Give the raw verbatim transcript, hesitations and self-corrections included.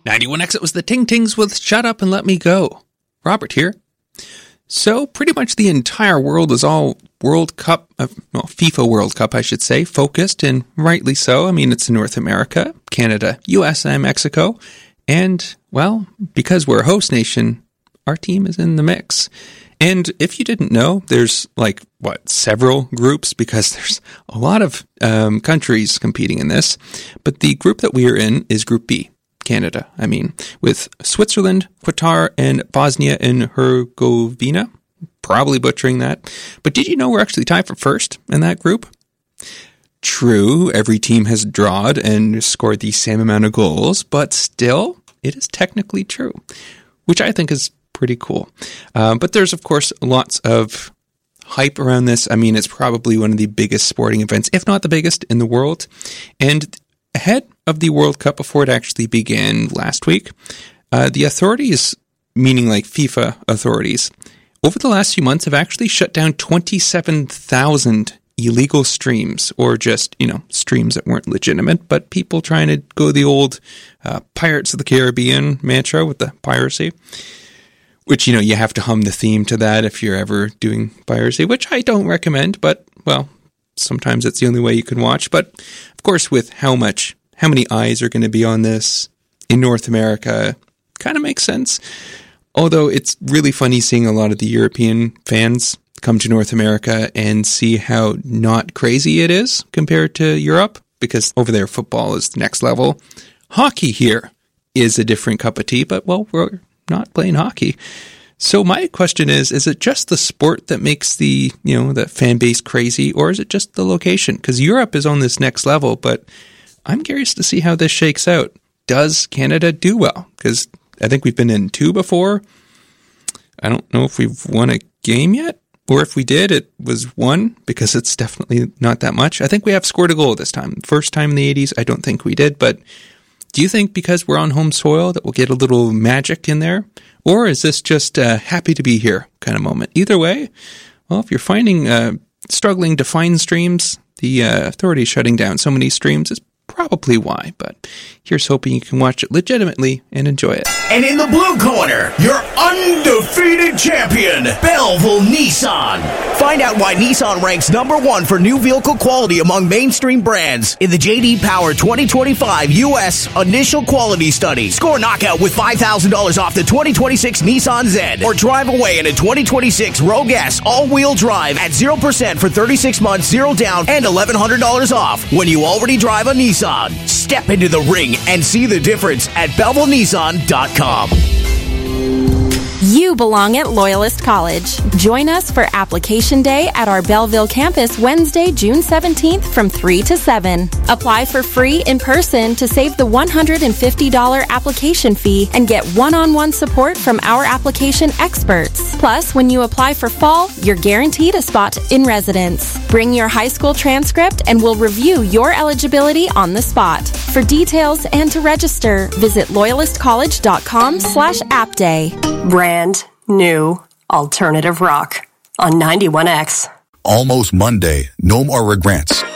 ninety-one X, it was the Ting Tings with Shut Up and Let Me Go. Robert here. So, pretty much the entire world is all World Cup, uh, well, FIFA World Cup, I should say, focused, and rightly so. I mean, it's in North America, Canada, U S, and Mexico. And, well, because we're a host nation, our team is in the mix. And if you didn't know, there's like, what, several groups, because there's a lot of um, countries competing in this. But the group that we are in is Group B, Canada, I mean, with Switzerland, Qatar, and Bosnia and Herzegovina. Probably butchering that. But did you know we're actually tied for first in that group? True, every team has drawed and scored the same amount of goals, but still, it is technically true, which I think is pretty cool. Uh, but there's, of course, lots of hype around this. I mean, it's probably one of the biggest sporting events, if not the biggest, in the world. And ahead of the World Cup, before it actually began last week, uh, the authorities, meaning like FIFA authorities, over the last few months have actually shut down twenty-seven thousand illegal streams, or just, you know, streams that weren't legitimate, but people trying to go the old uh, Pirates of the Caribbean mantra with the piracy. Which, you know, you have to hum the theme to that if you're ever doing piracy, which I don't recommend, but, well, sometimes it's the only way you can watch. But, of course, with how much, how many eyes are going to be on this in North America, kind of makes sense. Although it's really funny seeing a lot of the European fans come to North America and see how not crazy it is compared to Europe, because over there football is the next level. Hockey here is a different cup of tea, but, well, we're not playing hockey. So my question is, is it just the sport that makes the, you know, the fan base crazy, or is it just the location? Because Europe is on this next level, but I'm curious to see how this shakes out. Does Canada do well? Because I think we've been in two before. I don't know if we've won a game yet, or if we did, it was one, because it's definitely not that much. I think we have scored a goal this time. First time in the eighties, I don't think we did, but do you think because we're on home soil that we'll get a little magic in there? Or is this just a happy to be here kind of moment? Either way, well, if you're finding, uh, struggling to find streams, the uh, authorities shutting down so many streams is probably why. But here's hoping you can watch it legitimately and enjoy it. And in the blue corner, your undefeated champion, Belleville Nissan. Find out why Nissan ranks number one for new vehicle quality among mainstream brands in the J D Power twenty twenty-five U S Initial Quality Study. Score knockout with five thousand dollars off the twenty twenty-six Nissan Z, or drive away in a twenty twenty-six Rogue S all-wheel drive at zero percent for thirty-six months, zero down, and eleven hundred dollars off when you already drive a Nissan. Step into the ring and see the difference at Belleville Nissan dot com. You belong at Loyalist College. Join us for Application Day at our Belleville campus Wednesday, June seventeenth from three to seven. Apply for free in person to save the one hundred fifty dollars application fee and get one-on-one support from our application experts. Plus, when you apply for fall, you're guaranteed a spot in residence. Bring your high school transcript and we'll review your eligibility on the spot. For details and to register, visit loyalist college dot com slash app day. Brand new alternative rock on ninety-one X. Almost Monday. No more regrets.